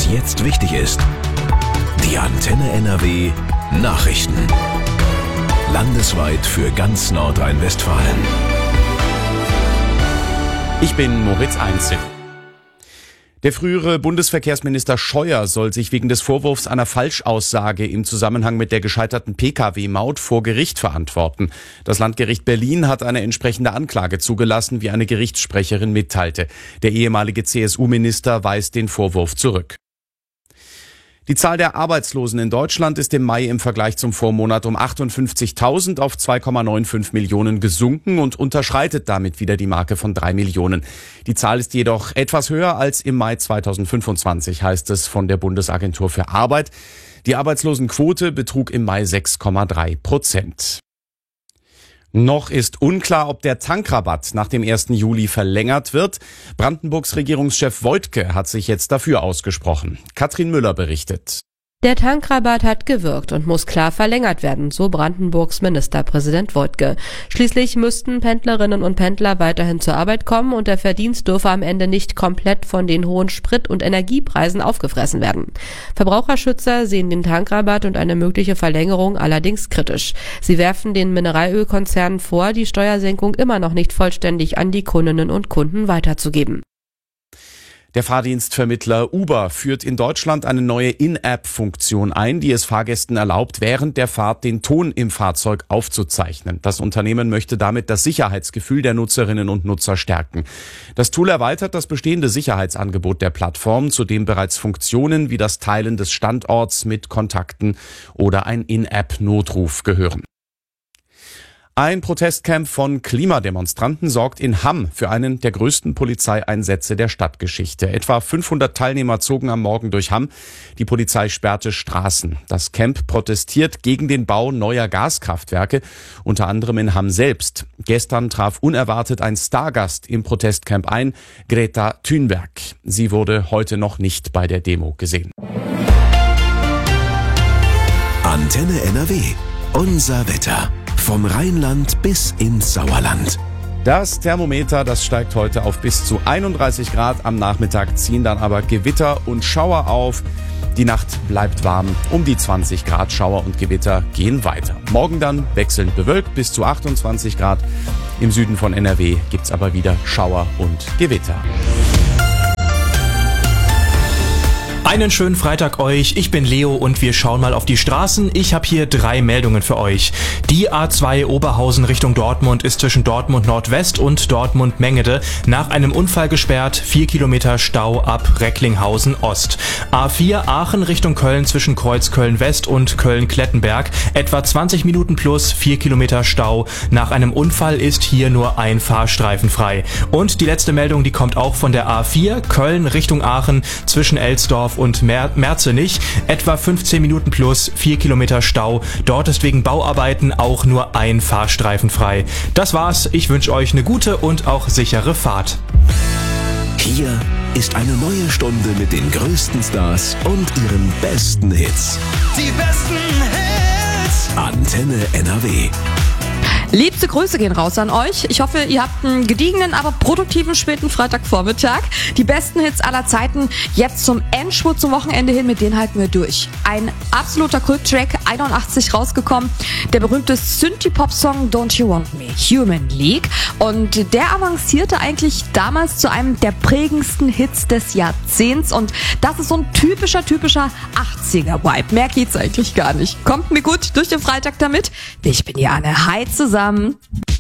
was jetzt wichtig ist. Die Antenne NRW Nachrichten. Landesweit für ganz Nordrhein-Westfalen. Ich bin Moritz Einzel. Der frühere Bundesverkehrsminister Scheuer soll sich wegen des Vorwurfs einer Falschaussage im Zusammenhang mit der gescheiterten Pkw-Maut vor Gericht verantworten. Das Landgericht Berlin hat eine entsprechende Anklage zugelassen, wie eine Gerichtssprecherin mitteilte. Der ehemalige CSU-Minister weist den Vorwurf zurück. Die Zahl der Arbeitslosen in Deutschland ist im Mai im Vergleich zum Vormonat um 58.000 auf 2,95 Millionen gesunken und unterschreitet damit wieder die Marke von 3 Millionen. Die Zahl ist jedoch etwas höher als im Mai 2025, heißt es von der Bundesagentur für Arbeit. Die Arbeitslosenquote betrug im Mai 6,3%. Noch ist unklar, ob der Tankrabatt nach dem 1. Juli verlängert wird. Brandenburgs Regierungschef Woidke hat sich jetzt dafür ausgesprochen. Katrin Müller berichtet. Der Tankrabatt hat gewirkt und muss klar verlängert werden, so Brandenburgs Ministerpräsident Woidke. Schließlich müssten Pendlerinnen und Pendler weiterhin zur Arbeit kommen und der Verdienst dürfe am Ende nicht komplett von den hohen Sprit- und Energiepreisen aufgefressen werden. Verbraucherschützer sehen den Tankrabatt und eine mögliche Verlängerung allerdings kritisch. Sie werfen den Mineralölkonzernen vor, die Steuersenkung immer noch nicht vollständig an die Kundinnen und Kunden weiterzugeben. Der Fahrdienstvermittler Uber führt in Deutschland eine neue In-App-Funktion ein, die es Fahrgästen erlaubt, während der Fahrt den Ton im Fahrzeug aufzuzeichnen. Das Unternehmen möchte damit das Sicherheitsgefühl der Nutzerinnen und Nutzer stärken. Das Tool erweitert das bestehende Sicherheitsangebot der Plattform, zu dem bereits Funktionen wie das Teilen des Standorts mit Kontakten oder ein In-App-Notruf gehören. Ein Protestcamp von Klimademonstranten sorgt in Hamm für einen der größten Polizeieinsätze der Stadtgeschichte. Etwa 500 Teilnehmer zogen am Morgen durch Hamm. Die Polizei sperrte Straßen. Das Camp protestiert gegen den Bau neuer Gaskraftwerke, unter anderem in Hamm selbst. Gestern traf unerwartet ein Stargast im Protestcamp ein, Greta Thunberg. Sie wurde heute noch nicht bei der Demo gesehen. Antenne NRW. Unser Wetter. Vom Rheinland bis ins Sauerland. Das Thermometer, das steigt heute auf bis zu 31 Grad. Am Nachmittag ziehen dann aber Gewitter und Schauer auf. Die Nacht bleibt warm. Um die 20 Grad. Schauer und Gewitter gehen weiter. Morgen dann wechselnd bewölkt bis zu 28 Grad. Im Süden von NRW gibt's aber wieder Schauer und Gewitter. Einen schönen Freitag euch, ich bin Leo und wir schauen mal auf die Straßen. Ich habe hier 3 Meldungen für euch. Die A2 Oberhausen Richtung Dortmund ist zwischen Dortmund Nordwest und Dortmund Mengede nach einem Unfall gesperrt, 4 Kilometer Stau ab Recklinghausen Ost. A4 Aachen Richtung Köln zwischen Kreuzköln West und Köln-Klettenberg, etwa 20 Minuten plus 4 Kilometer Stau. Nach einem Unfall ist hier nur ein Fahrstreifen frei. Und die letzte Meldung, die kommt auch von der A4 Köln Richtung Aachen zwischen Elsdorf und Merzenich, etwa 15 Minuten plus 4 Kilometer Stau. Dort ist wegen Bauarbeiten auch nur ein Fahrstreifen frei. Das war's. Ich wünsche euch eine gute und auch sichere Fahrt. Hier ist eine neue Stunde mit den größten Stars und ihren besten Hits. Die besten Hits. Antenne NRW. Liebste Grüße gehen raus an euch. Ich hoffe, ihr habt einen gediegenen, aber produktiven späten Freitagvormittag. Die besten Hits aller Zeiten jetzt zum Endspurt zum Wochenende hin, mit denen halten wir durch. Ein absoluter Kult-Track, 81 rausgekommen. Der berühmte Synthie-Pop-Song Don't You Want Me, Human League. Und der avancierte eigentlich damals zu einem der prägendsten Hits des Jahrzehnts. Und das ist so ein typischer 80er-Vibe. Mehr geht's eigentlich gar nicht. Kommt mir gut durch den Freitag damit. Ich bin Jane. Hi zusammen.